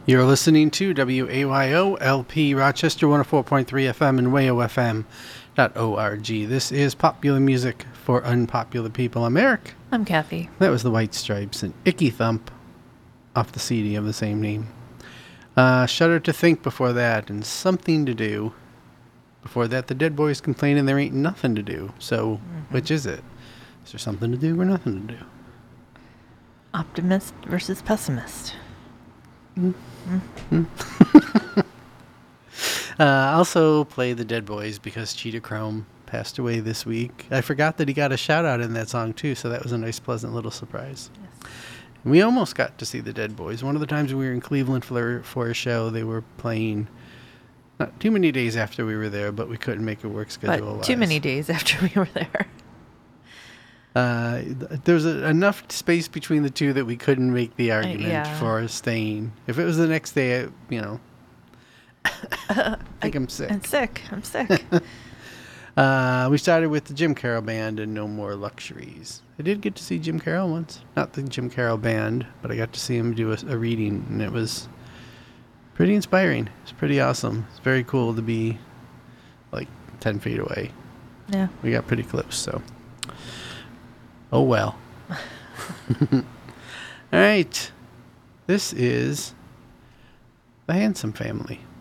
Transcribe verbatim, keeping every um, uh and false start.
You're listening to W A Y O L P Rochester one oh four point three F M and wayo f m dot org. This is popular music for unpopular people. I'm Eric. I'm Kathy. That was the White Stripes and Icky Thump off the C D of the same name. Uh, Shudder to Think before that, and Something to Do. Before that, the Dead Boys complaining there ain't nothing to do. So, mm-hmm. Which is it? Is there something to do or nothing to do? Optimist versus pessimist. Mm-hmm. uh, also play the Dead Boys because Cheetah Chrome passed away this week. I forgot that he got a shout out in that song too, so that was a nice, pleasant little surprise. Yes. And we almost got to see the Dead Boys. One of the times we were in Cleveland for, for a show, they were playing not too many days after we were there, but we couldn't make it work schedule-wise. But too many days after we were there. Uh, there was a, enough space between the two that we couldn't make the argument uh, yeah. for staying. If it was the next day, I, you know, I think I, I'm sick. I'm sick. I'm sick. uh, we started with the Jim Carroll Band and No More Luxuries. I did get to see Jim Carroll once. Not the Jim Carroll Band, but I got to see him do a, a reading, and it was pretty inspiring. It's pretty awesome. It's very cool to be like ten feet away. Yeah. We got pretty close, so. Oh, well. All right. This is the Handsome Family.